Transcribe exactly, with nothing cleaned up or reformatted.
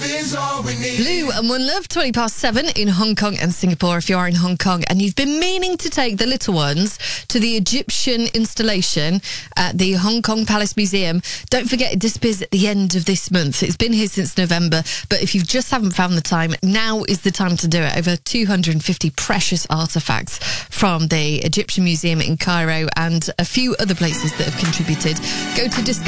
Blue and One Love, twenty past seven in Hong Kong and Singapore. If you are in Hong Kong and you've been meaning to take the little ones to the Egyptian installation at the Hong Kong Palace Museum, don't forget it disappears at the end of this month. It's been here since November, but if you just haven't found the time, now is the time to do it. Over two hundred fifty precious artefacts from the Egyptian Museum in Cairo and a few other places that have contributed. Go to Discover